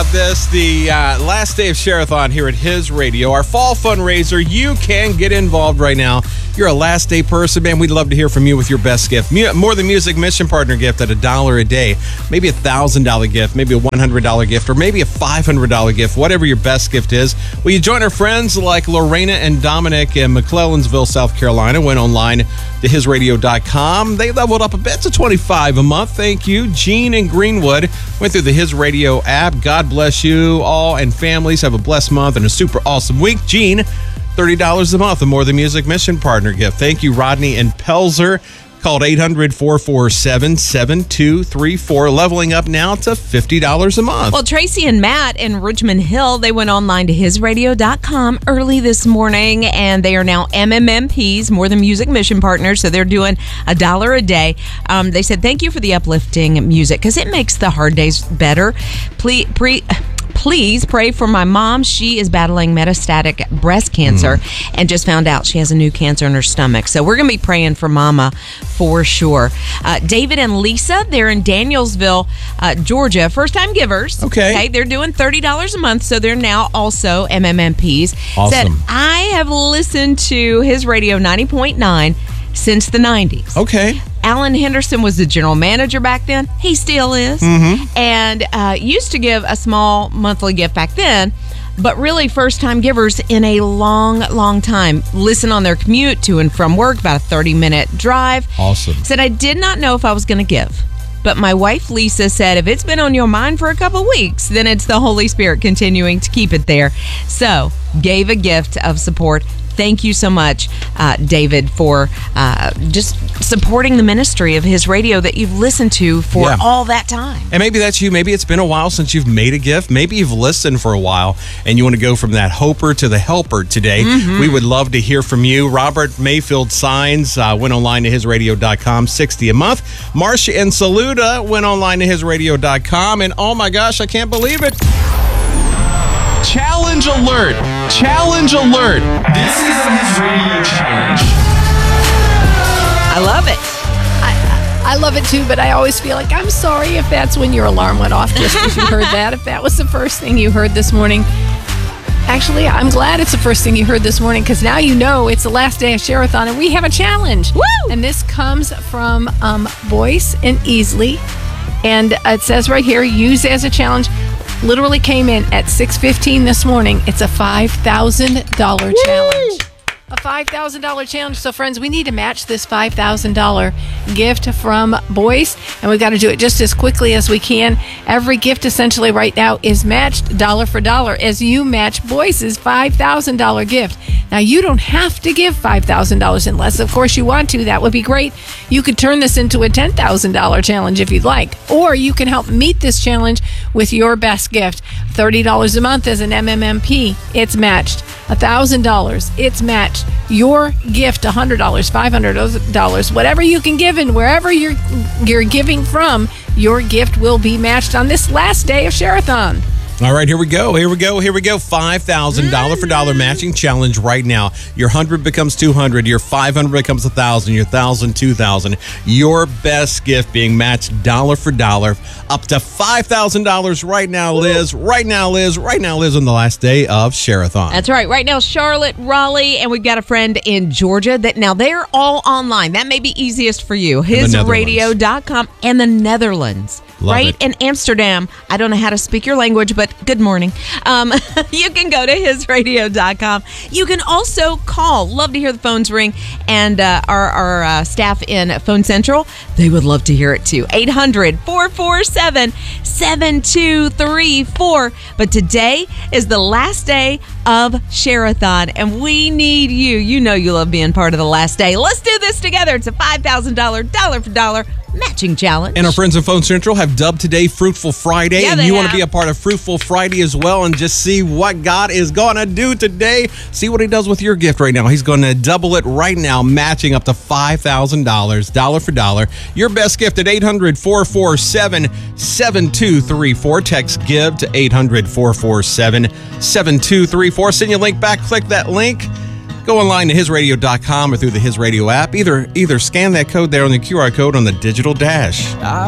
this? The last day of Share-a-thon here at His Radio, our fall fundraiser. You can get involved right now. You're a last day person, man. We'd love to hear from you with your best gift. More Than Music Mission Partner gift at $1 a day, maybe a $1,000 gift, maybe a $100 gift, or maybe a $500 gift, whatever your best gift is. Will you join our friends like Lorena and Dominic in McClellanville, South Carolina? Went online to hisradio.com. They leveled up a bit to $25 a month. Thank you. Gene in Greenwood went through the His Radio app. God bless you all and families. Have a blessed month and a super awesome week. Gene, $30 a month, a More Than Music Mission Partner gift. Thank you, Rodney and Pelzer. Called 800-447-7234, leveling up now to $50 a month. Well, Tracy and Matt in Richmond Hill, they went online to hisradio.com early this morning, and they are now MMMPs, More Than Music Mission Partners, so they're doing $1 a day. They said, thank you for the uplifting music, because it makes the hard days better. Please pray for my mom. She is battling metastatic breast cancer and just found out she has a new cancer in her stomach. So we're going to be praying for Mama for sure. David and Lisa, they're in Danielsville, Georgia. First-time givers. Okay. They're doing $30 a month, so they're now also MMMPs. Awesome. Said, I have listened to His Radio 90.9 since the 90s. Okay. Alan Henderson was the general manager back then. He still is. And used to give a small monthly gift back then, but really first-time givers in a long, long time. Listen on their commute to and from work, about a 30-minute drive. Awesome. Said, I did not know if I was going to give. But my wife, Lisa, said, if it's been on your mind for a couple weeks, then it's the Holy Spirit continuing to keep it there. So, gave a gift of support. Thank you so much, David, for just supporting the ministry of His Radio that you've listened to for all that time. And maybe that's you. Maybe it's been a while since you've made a gift. Maybe you've listened for a while and you want to go from that hoper to the helper today. We would love to hear from you. Robert Mayfield Signs went online to hisradio.com, $60 a month. Marcia and Saluda went online to hisradio.com. And oh my gosh, I can't believe it. Challenge alert! Challenge alert! This is the His Radio Challenge. I love it. I love it too, but I always feel like I'm sorry if that's when your alarm went off just because you heard that. If that was the first thing you heard this morning. Actually, I'm glad it's the first thing you heard this morning because now you know it's the last day of Share-a-thon and we have a challenge. Woo! And this comes from Boyce and Easley. And it says right here, use as a challenge. Literally came in at 6:15 this morning. It's a $5,000 challenge. A $5,000 challenge. So, friends, we need to match this $5,000 gift from Boyce, and we've got to do it just as quickly as we can. Every gift, essentially, right now is matched dollar for dollar as you match Boyce's $5,000 gift. Now, you don't have to give $5,000 unless, of course, you want to. That would be great. You could turn this into a $10,000 challenge if you'd like, or you can help meet this challenge with your best gift. $30 a month as an MMMP. It's matched. $1,000. It's matched. Your gift, $100, $500, whatever you can give and wherever you're giving from, your gift will be matched on this last day of Share-a-thon. All right, here we go. $5,000 for dollar matching challenge right now. Your 100 becomes 200. Your 500 becomes 1,000. Your 1,000, 2,000. Your best gift being matched dollar for dollar up to $5,000 right now, Liz. Right now, Liz on the last day of Share-a-thon. That's right. Right now, Charlotte, Raleigh, and we've got a friend in Georgia that now they're all online. That may be easiest for you. Hisradio.com and the Netherlands. Love right? it. In Amsterdam. I don't know how to speak your language, but good morning. You can go to hisradio.com. You can also call. Love to hear the phones ring. And our staff in Phone Central, they would love to hear it too. 800-447-7234. But today is the last day of Share-a-thon, and we need you. You know you love being part of the last day. Let's do this together. It's a $5,000 dollar for dollar matching challenge. And our friends at Phone Central have dubbed today Fruitful Friday. Yeah, and they you want to have. be a part of Fruitful Friday as well and just see what God is going to do today. See what he does with your gift right now. He's going to double it right now, matching up to $5,000, dollar for dollar. Your best gift at 800-447-7234. Text GIVE to 800-447-7234. Send your link back. Click that link. Go online to hisradio.com or through the His Radio app. Either scan that code there on the QR code on the digital dash.